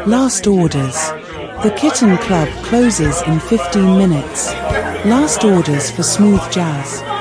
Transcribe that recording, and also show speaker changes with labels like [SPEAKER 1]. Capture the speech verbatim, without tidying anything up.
[SPEAKER 1] Last orders. The Kitten Club closes in fifteen minutes. Last orders for smooth jazz.